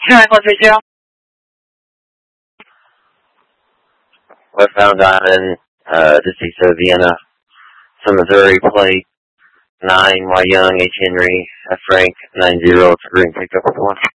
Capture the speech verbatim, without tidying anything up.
nine one three zero. Westbound Diamond, uh, DeCiso, Vienna, some Missouri plate, nine Y Young, H Henry, F Frank, nine zero, it's a green pickup with one.